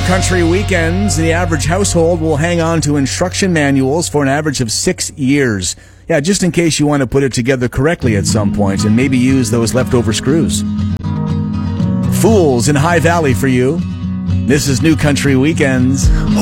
New Country Weekends. The average household will hang on to instruction manuals for an average of 6 years. Yeah, just in case you want to put it together correctly at some point and maybe use those leftover screws. Fools in High Valley for you. This is New Country Weekends.